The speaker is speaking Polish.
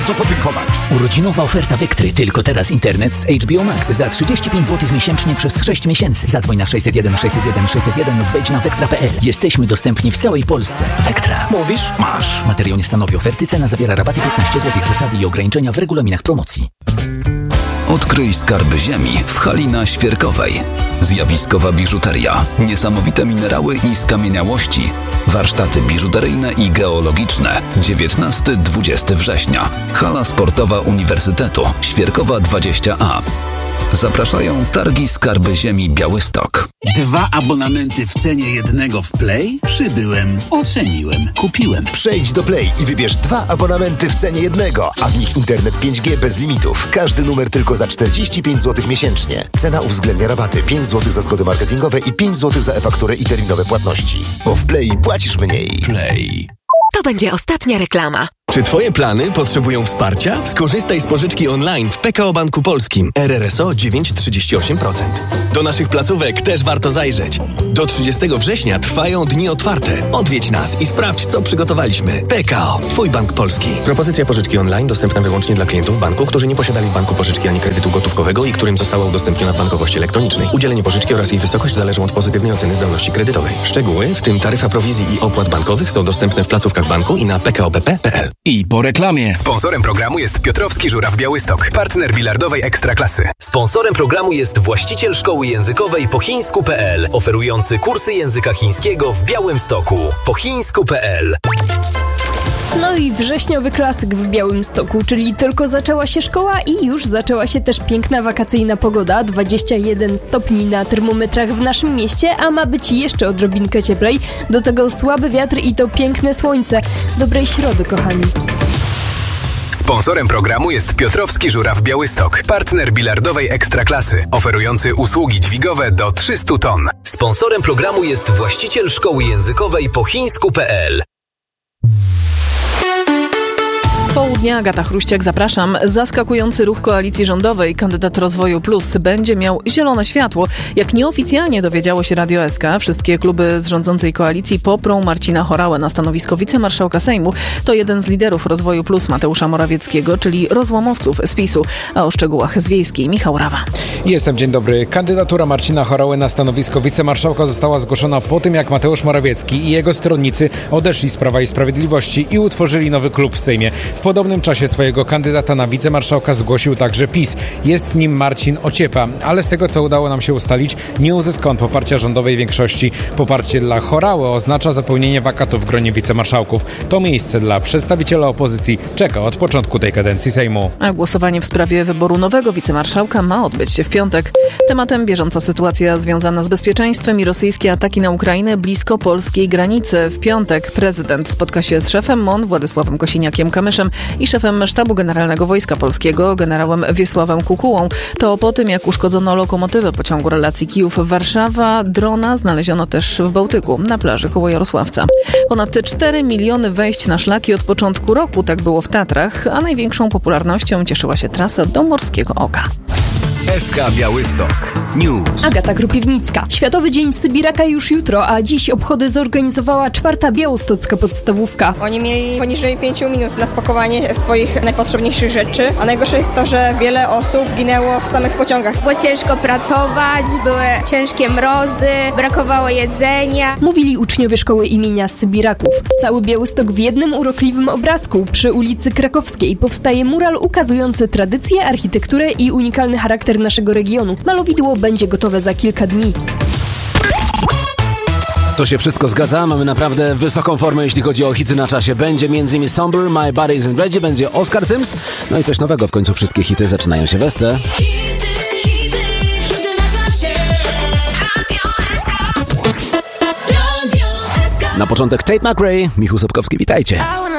Co podziękować? Urodzinowa oferta Vectry. Tylko teraz internet z HBO Max za 35 zł miesięcznie przez 6 miesięcy. Zadzwoń na 601 601 601 lub wejdź na vectra.pl. Jesteśmy dostępni w całej Polsce. Vectra. Mówisz? Masz. Materiał nie stanowi oferty. Cena zawiera rabaty 15 zł. Zasady i ograniczenia w regulaminach promocji. Odkryj skarby ziemi w Halina Świerkowej. Zjawiskowa biżuteria, niesamowite minerały i skamieniałości. Warsztaty biżuteryjne i geologiczne. 19-20 września. Hala Sportowa Uniwersytetu. Świerkowa 20A. Zapraszają Targi Skarby Ziemi Białystok. 2 abonamenty w cenie jednego w Play? Przybyłem, oceniłem, kupiłem. Przejdź do Play i wybierz 2 abonamenty w cenie jednego, a w nich internet 5G bez limitów. Każdy numer tylko za 45 zł miesięcznie. Cena uwzględnia rabaty 5 zł za zgody marketingowe i 5 zł za e-fakturę i terminowe płatności. Bo w Play płacisz mniej. Play. To będzie ostatnia reklama. Czy Twoje plany potrzebują wsparcia? Skorzystaj z pożyczki online w PKO Banku Polskim. RRSO 9,38%. Do naszych placówek też warto zajrzeć. Do 30 września trwają dni otwarte. Odwiedź nas i sprawdź, co przygotowaliśmy. PKO. Twój Bank Polski. Propozycja pożyczki online dostępna wyłącznie dla klientów banku, którzy nie posiadali w banku pożyczki ani kredytu gotówkowego i którym została udostępniona w bankowości elektronicznej. Udzielenie pożyczki oraz jej wysokość zależą od pozytywnej oceny zdolności kredytowej. Szczegóły, w tym taryfa prowizji i opłat bankowych, są dostępne w placówkach banku i na pkobp.pl. I po reklamie. Sponsorem programu jest Piotrowski Żuraw Białystok, partner bilardowej Ekstraklasy. Sponsorem programu jest właściciel szkoły językowej pochińsku.pl, oferujący kursy języka chińskiego w Białymstoku. pochińsku.pl. No i wrześniowy klasyk w Białymstoku, czyli tylko zaczęła się szkoła i już zaczęła się też piękna wakacyjna pogoda. 21 stopni na termometrach w naszym mieście, a ma być jeszcze odrobinkę cieplej. Do tego słaby wiatr i to piękne słońce. Dobrej środy, kochani. Sponsorem programu jest Piotrowski Żuraw Białystok, partner bilardowej Ekstraklasy, oferujący usługi dźwigowe do 300 ton. Sponsorem programu jest właściciel szkoły językowej pochińsku.pl. Południa, Agata Chruściak, zapraszam. Zaskakujący ruch koalicji rządowej, kandydat Rozwoju Plus, będzie miał zielone światło. Jak nieoficjalnie dowiedziało się Radio SK, wszystkie kluby z rządzącej koalicji poprą Marcina Horałę na stanowisko wicemarszałka Sejmu. To jeden z liderów Rozwoju Plus Mateusza Morawieckiego, czyli rozłamowców z PiS-u. A o szczegółach z Wiejskiej Michał Rawa. Jestem, dzień dobry. Kandydatura Marcina Horały na stanowisko wicemarszałka została zgłoszona po tym, jak Mateusz Morawiecki i jego stronnicy odeszli z Prawa i Sprawiedliwości i utworzyli nowy klub w Sejmie. W podobnym czasie swojego kandydata na wicemarszałka zgłosił także PiS. Jest nim Marcin Ociepa, ale z tego, co udało nam się ustalić, nie uzyska on poparcia rządowej większości. Poparcie dla Horały oznacza zapełnienie wakatu w gronie wicemarszałków. To miejsce dla przedstawiciela opozycji czeka od początku tej kadencji Sejmu. A głosowanie w sprawie wyboru nowego wicemarszałka ma odbyć się w piątek. Tematem bieżąca sytuacja związana z bezpieczeństwem i rosyjskie ataki na Ukrainę blisko polskiej granicy. W piątek prezydent spotka się z szefem MON Władysławem Kosiniakiem-Kamyszem i szefem Sztabu Generalnego Wojska Polskiego generałem Wiesławem Kukułą. To po tym, jak uszkodzono lokomotywę pociągu relacji Kijów-Warszawa. Drona znaleziono też w Bałtyku, na plaży koło Jarosławca. Ponad 4 miliony wejść na szlaki od początku roku, tak było w Tatrach, a największą popularnością cieszyła się trasa do Morskiego Oka. SK Białystok News. Agata Krupiwnicka. Światowy Dzień Sybiraka już jutro, a dziś obchody zorganizowała 4. białostocka podstawówka. Oni mieli poniżej 5 minut na spakowanie swoich najpotrzebniejszych rzeczy, a najgorsze jest to, że wiele osób ginęło w samych pociągach. Było ciężko pracować, były ciężkie mrozy, brakowało jedzenia. Mówili uczniowie szkoły imienia Sybiraków. Cały Białystok w jednym urokliwym obrazku. Przy ulicy Krakowskiej powstaje mural ukazujący tradycję, architekturę i unikalny charakter naszego regionu. Malowidło będzie gotowe za kilka dni. To się wszystko zgadza, mamy naprawdę wysoką formę, jeśli chodzi o hity na czasie. Będzie m.in. Somber, My Body Isn't Ready, będzie Oscar Sims, no i coś nowego, w końcu wszystkie hity zaczynają się w SC. Na początek Tate McRae, Michał Sobkowski, witajcie.